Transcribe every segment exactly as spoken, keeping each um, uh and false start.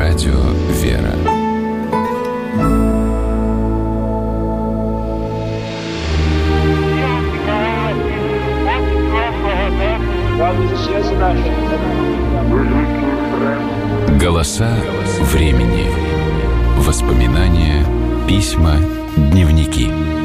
Радио «Вера». Голоса времени. Воспоминания, письма, дневники.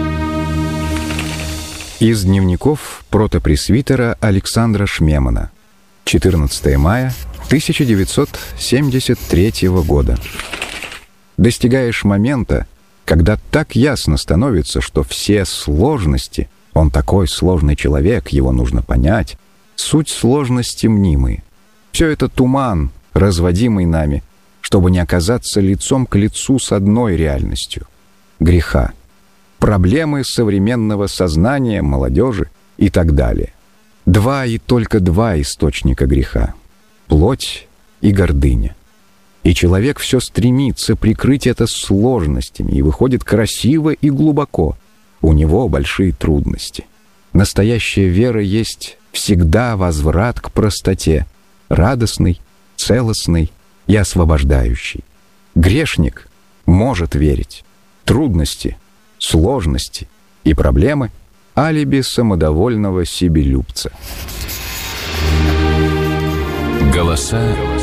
Из дневников протопресвитера Александра Шмемана. четырнадцатое мая тысяча девятьсот семьдесят третьего года. Достигаешь момента, когда так ясно становится, что все сложности, он такой сложный человек, его нужно понять, суть сложности мнимые. Все это туман, разводимый нами, чтобы не оказаться лицом к лицу с одной реальностью — греха, проблемы современного сознания, молодежи и так далее. Два и только два источника греха — плоть и гордыня. И человек все стремится прикрыть это сложностями и выходит красиво и глубоко. У него большие трудности. Настоящая вера есть всегда возврат к простоте, радостный, целостный и освобождающий. Грешник может верить. Трудности, сложности и проблемы — алиби самодовольного себелюбца. Голоса